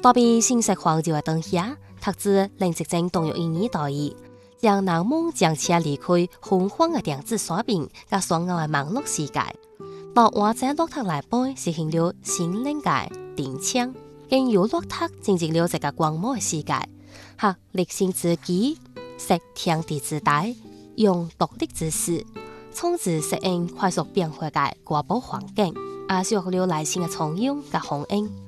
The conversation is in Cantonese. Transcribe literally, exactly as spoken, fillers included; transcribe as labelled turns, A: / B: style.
A: 多比新石皇就喺當下，特指令執政動用意義代意，將人們將車離開洪荒嘅電子鎖柄，加上我嘅網絡世界。當或者落塔來背實現了新領界電槍，更有落塔進入了這個光魔嘅世界，學立新之機，識天地之大，用獨立之勢，從此適應快速變化嘅國寶環境，也學了耐心嘅從容和響應。